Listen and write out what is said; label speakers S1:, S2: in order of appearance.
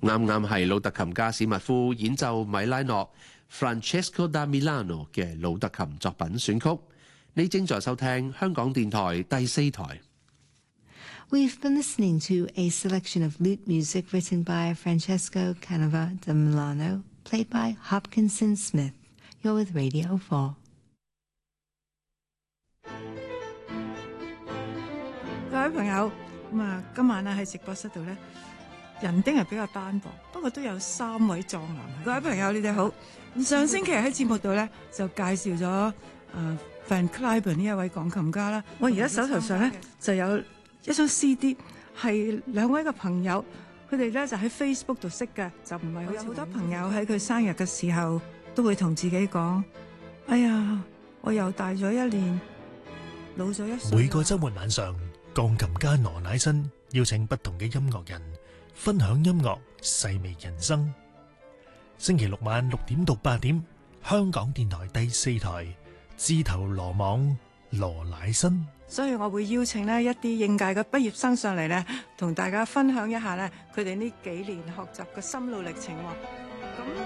S1: 啱啱係魯特琴家史密夫演奏米拉諾 Francesco da Milano 嘅魯特琴作品選曲。你正在收聽香港電台第四台。
S2: We've been listening to a selection of lute music written by Francesco Canova da Milano, played by Hopkinson Smith. You're with Radio 4.
S3: 各位朋友，今晚喺直播室度咧，人丁係比較單薄，不過都有3位壯男。各位朋友，你哋好。上星期喺節目度咧就介紹咗Van Cliburn 呢一位鋼琴家啦。我而家手頭上咧就有一張 CD， 係2位嘅朋友，佢哋咧就喺 Facebook 度識嘅，就唔係有好多朋友喺佢生日嘅時候都會同自己講：哎呀，我又大咗1年，老咗1歲。
S4: 每個週末晚上，鋼琴家羅乃新邀請不同嘅音樂人分享音樂，細味人生。星期六晚6點到8點，香港電台第4台，自投羅網羅乃新。
S3: 所以我會邀請呢一啲應屆嘅畢業生上嚟呢，同大家分享一下呢佢哋呢幾年學習嘅心路歷程。